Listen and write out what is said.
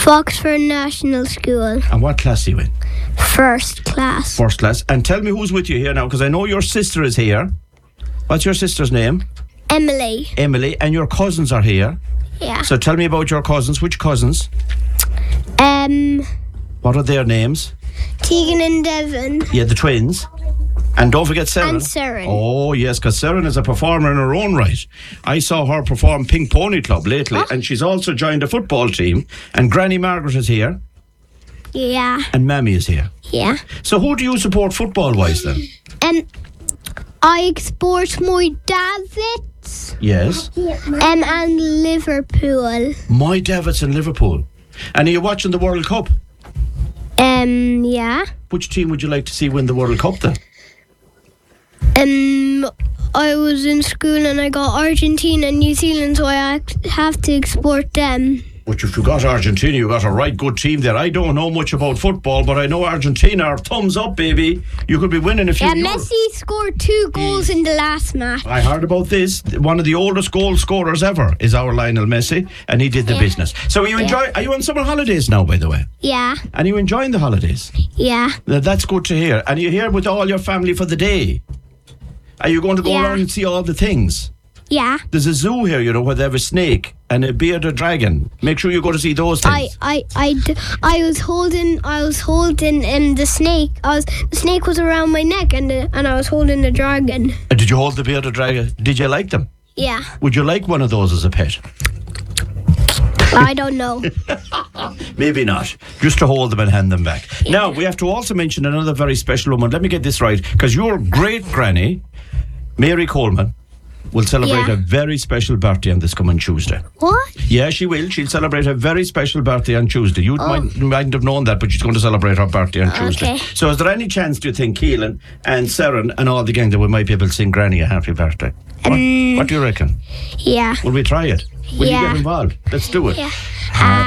Foxford National School. And what class are you in? First class. First class. And tell me who's with you here now, because I know your sister is here. What's your sister's name? Emily. Emily. And your cousins are here. Yeah. So tell me about your cousins. Which cousins? What are their names? Tegan and Devon. Yeah, the twins. And don't forget Seren. And Seren. Oh, yes, because Seren is a performer in her own right. I saw her perform Pink Pony Club lately, and she's also joined a football team. And Granny Margaret is here. Yeah. And Mammy is here. Yeah. So who do you support football-wise then? I support my Davits. Yes. And Liverpool. My Davits in Liverpool. And are you watching the World Cup? Yeah. Which team would you like to see win the World Cup then? I was in school and I got Argentina and New Zealand, so I have to support them. But if you got Argentina, you got a right good team there. I don't know much about football, but I know Argentina are thumbs up, baby. You could be winning a few. Yeah, Messi scored 2 goals in the last match. I heard about this. One of the oldest goal scorers ever is our Lionel Messi, and he did the business. So are you on summer holidays now, by the way? Yeah. And are you enjoying the holidays? Yeah. That's good to hear. And you're here with all your family for the day? Are you going to go around and see all the things? Yeah. There's a zoo here, where they have a snake and a bearded dragon. Make sure you go to see those things. I was holding the snake. The snake was around my neck, and I was holding the dragon. Did you hold the bearded dragon? Did you like them? Yeah. Would you like one of those as a pet? I don't know. Maybe not. Just to hold them and hand them back. Yeah. Now, we have to also mention another very special woman. Let me get this right, because your great-granny, Mary Coleman, will celebrate a very special birthday on this coming Tuesday. What? Yeah, she will. She'll celebrate a very special birthday on Tuesday. You mightn't have known that, but she's going to celebrate her birthday on Tuesday. So is there any chance, do you think, Keelan and Seren and all the gang, that we might be able to sing Granny a happy birthday? What do you reckon? Yeah. Will we try it? Will you get involved? Let's do it. Yeah.